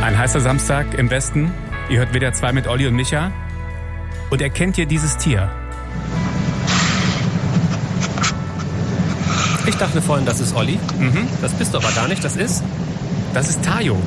Ein heißer Samstag im Westen. Ihr hört WDR 2 mit Olli und Micha. Und erkennt ihr dieses Tier? Ich dachte vorhin, das ist Olli. Das bist du aber gar nicht. Das ist Tayo.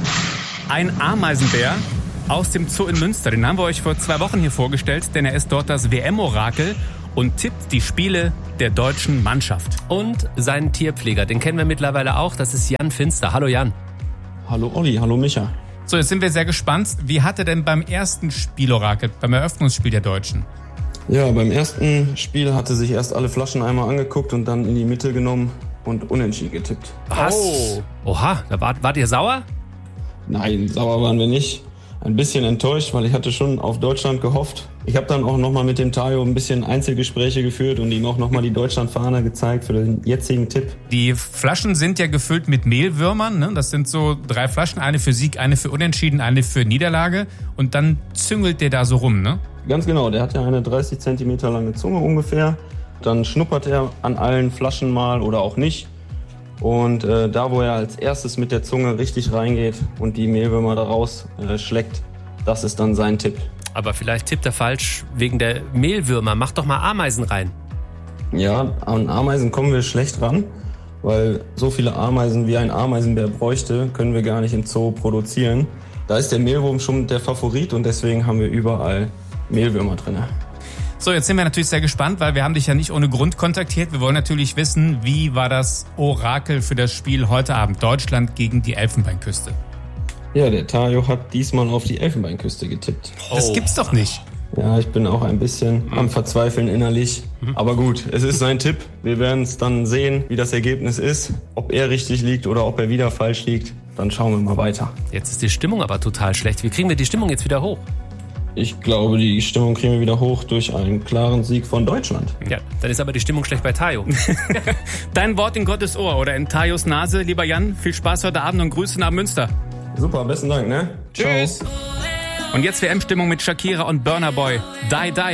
Ein Ameisenbär aus dem Zoo in Münster. Den haben wir euch vor 2 Wochen hier vorgestellt, denn er ist dort das WM-Orakel und tippt die Spiele der deutschen Mannschaft. Und seinen Tierpfleger, den kennen wir mittlerweile auch. Das ist Jan Finster. Hallo Jan. Hallo Olli, hallo Micha. So, jetzt sind wir sehr gespannt. Wie hat er denn beim ersten Spielorakel, beim Eröffnungsspiel der Deutschen? Ja, beim ersten Spiel hatte sich erst alle Flaschen einmal angeguckt und dann in die Mitte genommen und unentschieden getippt. Was? Oh. Oha, da wart ihr sauer? Nein, sauer waren wir nicht. Ein bisschen enttäuscht, weil ich hatte schon auf Deutschland gehofft. Ich habe dann auch nochmal mit dem Tayo ein bisschen Einzelgespräche geführt und ihm auch nochmal die Deutschlandfahne gezeigt für den jetzigen Tipp. Die Flaschen sind ja gefüllt mit Mehlwürmern. Ne? Das sind so 3 Flaschen, eine für Sieg, eine für Unentschieden, eine für Niederlage. Und dann züngelt der da so rum, ne? Ganz genau, der hat ja eine 30 Zentimeter lange Zunge ungefähr. Dann schnuppert er an allen Flaschen mal oder auch nicht. Und da, wo er als erstes mit der Zunge richtig reingeht und die Mehlwürmer da raus schleckt, das ist dann sein Tipp. Aber vielleicht tippt er falsch wegen der Mehlwürmer. Mach doch mal Ameisen rein. Ja, an Ameisen kommen wir schlecht ran, weil so viele Ameisen wie ein Ameisenbär bräuchte, können wir gar nicht im Zoo produzieren. Da ist der Mehlwurm schon der Favorit und deswegen haben wir überall Mehlwürmer drin. So, jetzt sind wir natürlich sehr gespannt, weil wir haben dich ja nicht ohne Grund kontaktiert. Wir wollen natürlich wissen, wie war das Orakel für das Spiel heute Abend? Deutschland gegen die Elfenbeinküste. Ja, der Tayo hat diesmal auf die Elfenbeinküste getippt. Das gibt's doch nicht. Ja, ich bin auch ein bisschen am Verzweifeln innerlich. Aber gut, es ist sein Tipp. Wir werden es dann sehen, wie das Ergebnis ist. Ob er richtig liegt oder ob er wieder falsch liegt. Dann schauen wir mal weiter. Jetzt ist die Stimmung aber total schlecht. Wie kriegen wir die Stimmung jetzt wieder hoch? Ich glaube, die Stimmung kriegen wir wieder hoch durch einen klaren Sieg von Deutschland. Ja, dann ist aber die Stimmung schlecht bei Tayo. Dein Wort in Gottes Ohr oder in Tayos Nase. Lieber Jan, viel Spaß heute Abend und Grüße nach Münster. Super, besten Dank, ne? Tschüss. Ciao. Und jetzt WM-Stimmung mit Shakira und Burna Boy. Die, die.